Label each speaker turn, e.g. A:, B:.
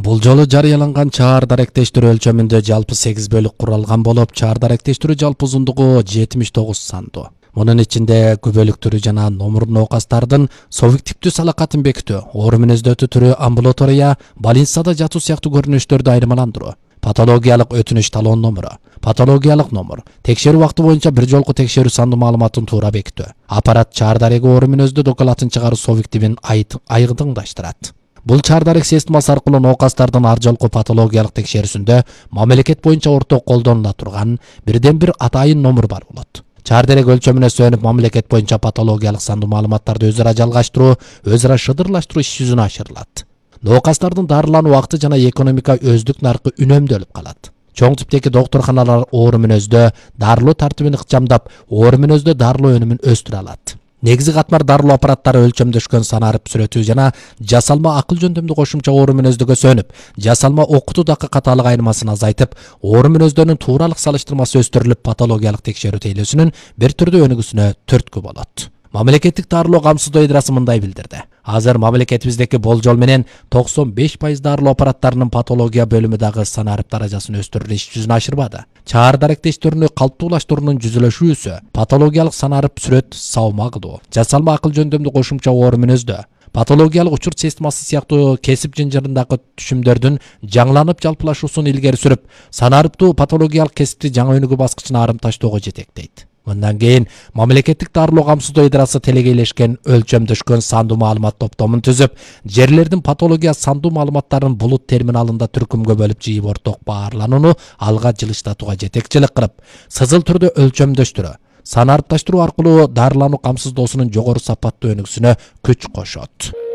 A: Бул жолу жарыяланган чаар даректештирүү өлчөмүндө жалпы 8 бөлүк куралган болуп, чаар даректештирүү жалпы узундугу 79 сандуу. Мунун ичинде күбөлүк түрү жана номур ноокастардын субъективдүү салакатын бекитүү, оору мүнөздөтүү түрү амбулатория, больницада жатуу сыяктуу көрүнүштөрдү айырмаландыруу, патологиялык өтүнүч талон номуру, патологиялык номур, текшерүү убакыты боюнча бир жолку текшерүү сандуу маалыматын туура бекитүү, аппарат чаар дареги оору мүнөздүү документин чыгаруу субъективин айдыңдаштырат. Бул чаар дарек системасы аркылуу ноокастардын ар жолку патологиялык текшерүүсүндө мамлекет боюнча орток колдонула турган бирден бир атайын номур бар болот. Чаар дарек өлчөмүнө сүйөнүп мамлекет боюнча патологиялык сандуу маалыматтарды өзара жалгаштыруу, өзара шыдырлаштыруу иш жүзүнө ашырылат. Ноокастардын дарылануу убакыты жана экономика өздүк наркы үнөмдөлүп калат. Чоң типтеги доктурканалар оору мүнөздө дарылоо тартибин ыкчамдап, оору мүнөздө дарылоо өнүмүн өстүрө алат. Негизи катмар дарылоо аппараттары өлчөмдөшкөн санарып сүрөтүү жана жасалма акыл жөндөмдүү кошумча оору мүнөздөгө сөнүп, жасалма окутуу дакы катаалык айырмасын азайтып, оору мүнөздөнүн тууралык салыштырмасы өстүрүлүп, патологиялык текшерүү тейлөөсүнүн бир түрдүү өнүгүүсүнө түрткү болот. Мамлекеттик дарылоо камсыздоо ыдрасы мындай билдирди. Азыр мамлекетибиздеки болжол менен 95% дарылоо аппараттарынын патология бөлүмү дагы санарып даражасын өстүрүү иш жүзүнө ашырбады. Чаар даректештөрүнү калыптуулаштыруунун жүзүлөшүүсү патологиялык санарып сүрөт саама кылуу, жасалма акыл жөндөмдүү кошумча оору мүнөздө, патологиялык учур системасы сыяктуу кесип жынжырындагы түшүмдөрдүн жаңыланып жалпылашуусун илгери сүрүп, санарыптуу патологиялык кесипти жаңы өнүгүү баскычына арым таштоого жетектейт. Мындан кийин мамлекеттик дарылоо камсыздоо ыдрасы телегейлешкен өлчөмдөшкөн сандуу маалымат топтомун түзүп, жерлердин патология сандуу маалыматтарын булут терминалында түркүмгө бөлүп жыйып орток баарланууну алга жылыштатууга жетекчилик кылып, сызыл түрдө өлчөмдөштүрүү, санарыпташтыруу аркылуу дарылануу камсыздоосунун жогору сапаттуу өнүгүүсүнө күч кошот.